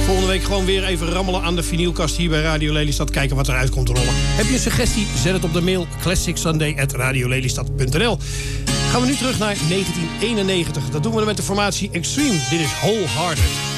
Volgende week gewoon weer even rammelen aan de vinylkast hier bij Radio Lelystad. Kijken wat eruit komt rollen. Heb je een suggestie? Zet het op de mail classicsunday@radiolelystad.nl. Gaan we nu terug naar 1991. Dat doen we met de formatie Extreme. Dit is Wholehearted.